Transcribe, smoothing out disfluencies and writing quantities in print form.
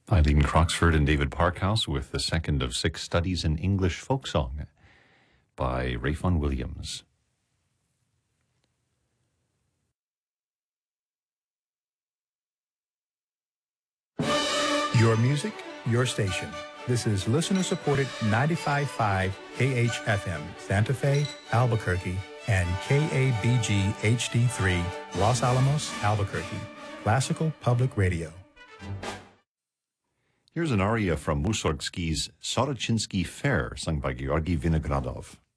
Eileen Croxford and David Parkhouse with the second of 6 studies in English folk song by Ralph Vaughan Williams. Your music, your station. This is listener-supported 95.5 KHFM, Santa Fe, Albuquerque, and KABG HD3, Los Alamos, Albuquerque. Classical Public Radio. Here's an aria from Mussorgsky's Sorochinsky Fair, sung by Georgy Vinogradov.